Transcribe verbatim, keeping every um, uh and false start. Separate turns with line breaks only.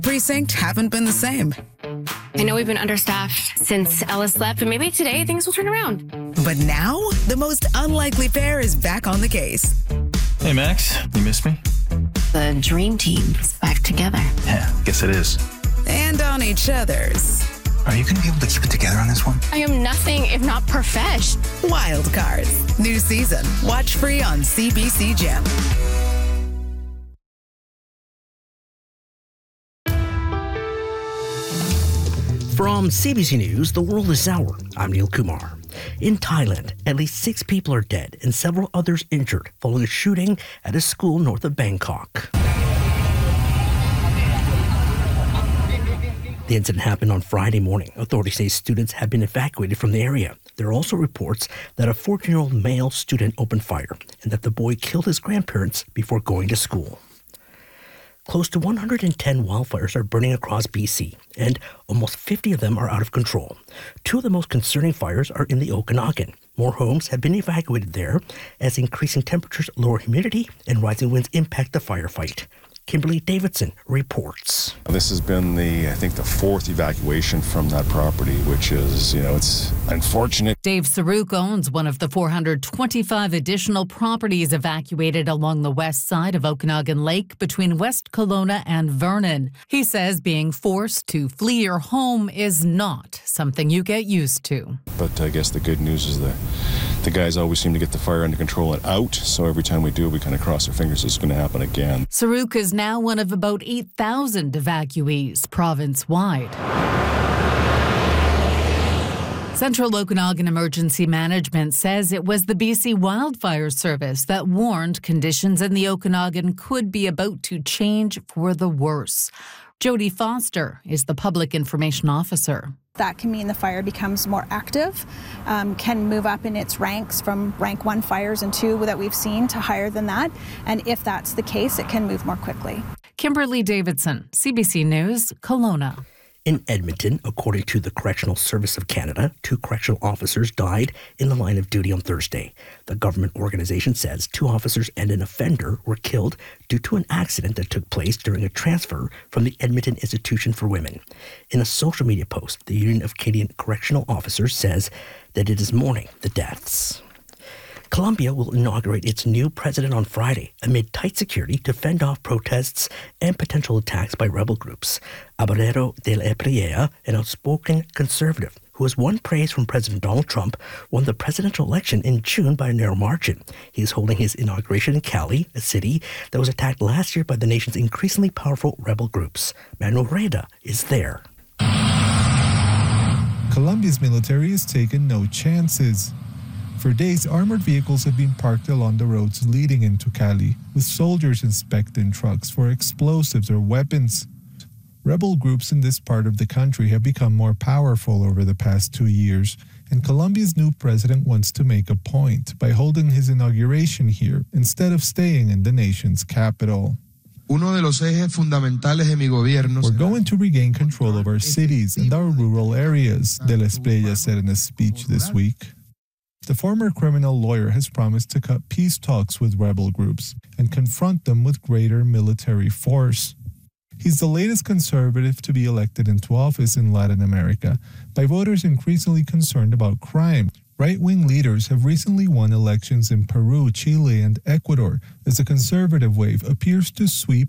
precinct haven't been the same.
I know we've been understaffed since Ellis left, but maybe today things will turn around.
But now, the most unlikely pair is back on the case.
Hey, Max, you missed me?
The dream team is back together.
Yeah, guess it is.
And on each other's.
Are you going to be able to keep it together on this one?
I am nothing if not profesh.
Wild Cards. New season. Watch free on C B C Gem.
From C B C News, The World is Hour, I'm Neil Kumar. In Thailand, at least six people are dead and several others injured following a shooting at a school north of Bangkok. The incident happened on Friday morning. Authorities say students have been evacuated from the area. There are also reports that a fourteen-year-old male student opened fire and that the boy killed his grandparents before going to school. Close to one hundred ten wildfires are burning across B C, and almost fifty of them are out of control. Two of the most concerning fires are in the Okanagan. More homes have been evacuated there as increasing temperatures, lower humidity, and rising winds impact the firefight. Kimberly Davidson reports.
This has been the, I think, the fourth evacuation from that property, which is, you know, it's unfortunate.
Dave Saruk owns one of the four hundred twenty-five additional properties evacuated along the west side of Okanagan Lake between West Kelowna and Vernon. He says being forced to flee your home is not something you get used to.
But I guess the good news is that the guys always seem to get the fire under control and out, so every time we do, we kind of cross our fingers it's going to happen again.
Saruk is now one of about eight thousand evacuees province-wide. Central Okanagan Emergency Management says it was the B C Wildfire Service that warned conditions in the Okanagan could be about to change for the worse. Jody Foster is the Public Information Officer.
That can mean the fire becomes more active, um, can move up in its ranks from rank one fires and two that we've seen to higher than that. And if that's the case, it can move more quickly.
Kimberly Davidson, C B C News, Kelowna.
In Edmonton, according to the Correctional Service of Canada, two correctional officers died in the line of duty on Thursday. The government organization says two officers and an offender were killed due to an accident that took place during a transfer from the Edmonton Institution for Women. In a social media post, the Union of Canadian Correctional Officers says that it is mourning the deaths. Colombia will inaugurate its new president on Friday amid tight security to fend off protests and potential attacks by rebel groups. Abarero de la Espriella, an outspoken conservative who has won praise from President Donald Trump, won the presidential election in June by a narrow margin. He is holding his inauguration in Cali, a city that was attacked last year by the nation's increasingly powerful rebel groups. Manuel Reda is there.
Colombia's military has taken no chances. For days, armored vehicles have been parked along the roads leading into Cali, with soldiers inspecting trucks for explosives or weapons. Rebel groups in this part of the country have become more powerful over the past two years, and Colombia's new president wants to make a point by holding his inauguration here instead of staying in the nation's capital.
Uno de los ejes fundamentales de mi gobierno.
We're going to regain control of our cities and our rural areas, De la Espriella said in a speech this week. The former criminal lawyer has promised to cut peace talks with rebel groups and confront them with greater military force. He's the latest conservative to be elected into office in Latin America by voters increasingly concerned about crime. Right-wing leaders have recently won elections in Peru, Chile, and Ecuador as a conservative wave appears to sweep